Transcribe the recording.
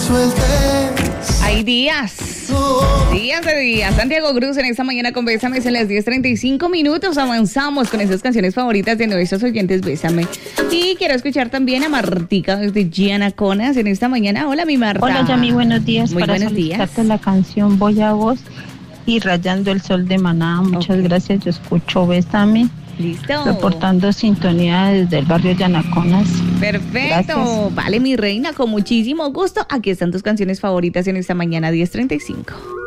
sueltes. Hay días de días. Santiago Cruz en esta mañana con Bésame en las 10:35. Avanzamos con esas canciones favoritas de nuestros oyentes. Bésame. Y quiero escuchar también a Martica desde Gianaconas en esta mañana. Hola, mi Marta. Hola, Yami, buenos días. Muy para buenos solicitarte días. la canción Voy a Vos y Rayando el Sol de Maná. Muchas gracias. Yo escucho Bésame. Listo. Reportando sintonía desde el barrio Gianaconas. Perfecto. Gracias. Vale, mi reina, con muchísimo gusto. Aquí están tus canciones favoritas en esta mañana 10:35.